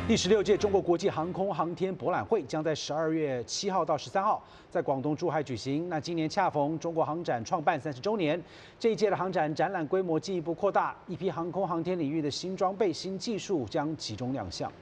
第16届中国国际航空航天博览会将在12月7号到13号在广东珠海举行。那今年恰逢中国航展创办30周年，这一届的航展展览规模进一步扩大，一批航空航天领域的新装备、新技术将集中亮相。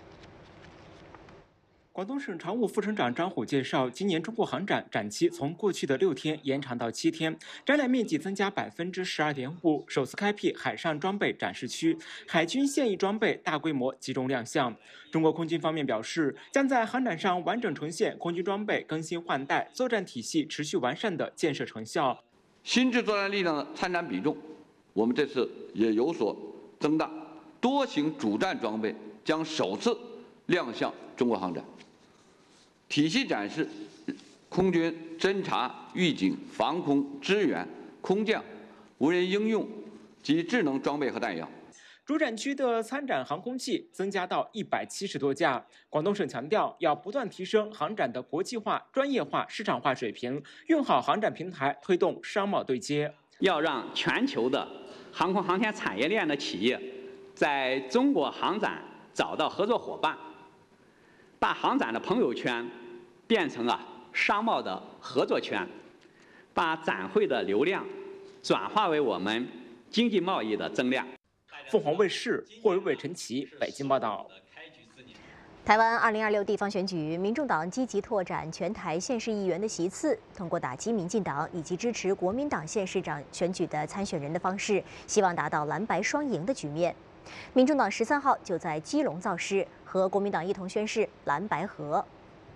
广东省常务副省长张虎介绍，今年中国航展展期从过去的6天延长到7天，展览面积增加12.5%，首次开辟海上装备展示区，海军现役装备大规模集中亮相。中国空军方面表示，将在航展上完整呈现空军装备更新换代、作战体系持续完善的建设成效。 新质作战力量的参展比重，我们这次也有所增大，多型主战装备将首次亮相中国航展。体系展示空军侦察、预警、防空、支援、空降、无人应用及智能装备和弹药。 主展区的参展航空器增加到170多架。广东省强调，要不断提升航展的国际化、专业化、市场化水平，用好航展平台，推动商贸对接。 要让全球的航空航天产业链的企业在中国航展找到合作伙伴，把航展的朋友圈变成商贸的合作圈，把展会的流量转化为我们经济贸易的增量。 凤凰卫视霍维伟、陈奇北京报道。 台湾2026地方选举，民众党积极拓展全台县市议员的席次，通过打击民进党以及支持国民党县市长选举的参选人的方式，希望达到蓝白双赢的局面。民众党13号就在基隆造势，和国民党一同宣示蓝白合。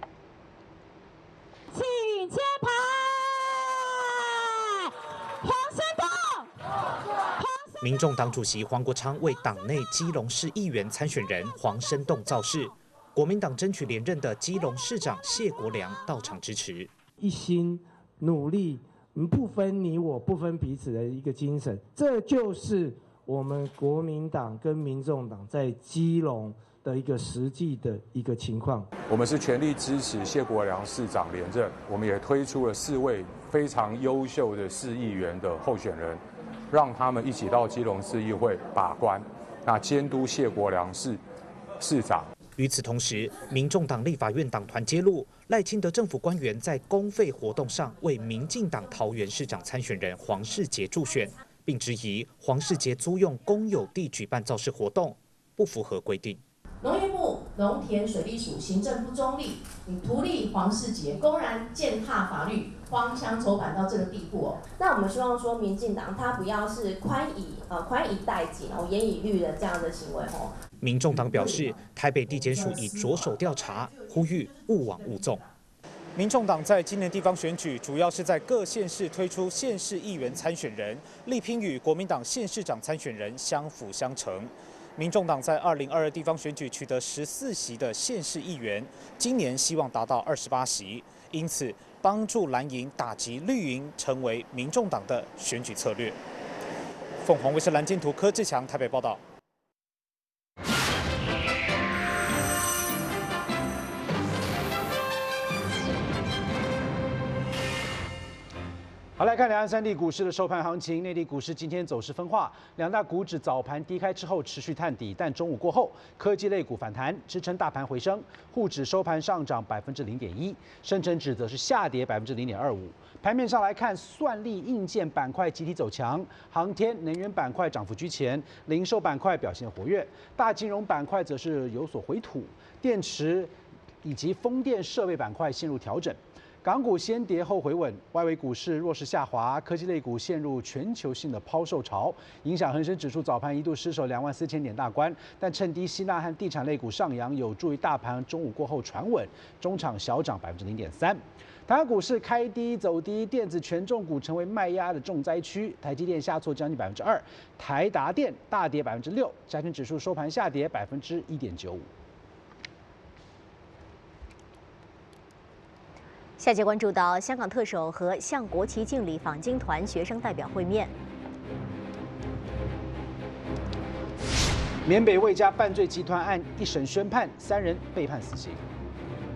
请揭牌，黄山洞。 民众党主席黄国昌为党内基隆市议员参选人黄生栋造势，国民党争取连任的基隆市长谢国良到场支持， 一心努力，不分你我，不分彼此的一个精神，这就是我们国民党跟民众党在基隆的一个实际的一个情况。 我们是全力支持谢国良市长连任，我们也推出了4位非常优秀的市议员的候选人，让他们一起到基隆市议会把关，那监督谢国良市长。 与此同时，民众党立法院党团揭露，赖清德政府官员在公费活动上为民进党桃园市长参选人黄世杰助选，并质疑黄世杰租用公有地举办造势活动，不符合规定。 农业部农田水利署行政不中立，你图利黄世杰，公然践踏法律，荒腔走板到这个地步哦。 那我们希望说，民进党他不要是宽以待己，然后严以律的这样的行为哦。 民众党表示，台北地检署已着手调查，呼吁勿枉勿纵。民众党在今年地方选举，主要是在各县市推出县市议员参选人，力拼与国民党县市长参选人相辅相成。民众党在2022地方选举取得14席的县市议员，今年希望达到28席，因此帮助蓝营打击绿营，成为民众党的选举策略。凤凰卫视蓝金图柯志强台北报道。 好，来看两岸3地股市的收盘行情。内地股市今天走势分化，两大股指早盘低开之后持续探底，但中午过后，科技类股反弹，支撑大盘回升。沪指收盘上涨0.1%，深成指则是下跌0.25%。盘面上来看，算力、硬件板块集体走强，航天、能源板块涨幅居前，零售板块表现活跃，大金融板块则是有所回吐，电池以及风电设备板块陷入调整。港股先跌后回稳，外围股市弱势下滑，科技类股陷入全球性的抛售潮，影响恒生指数早盘一度失守24000点大关，但趁低吸纳和地产类股上扬，有助于大盘中午过后传稳，中场小涨0.3%。台湾股市开低走低，电子权重股成为卖压的重灾区，台积电下挫将近2%，台达电大跌6%，加权指数收盘下跌1.95%。 下节关注到香港特首和向国旗敬礼访京团学生代表会面。 缅北魏家犯罪集团案一审宣判，3人被判死刑。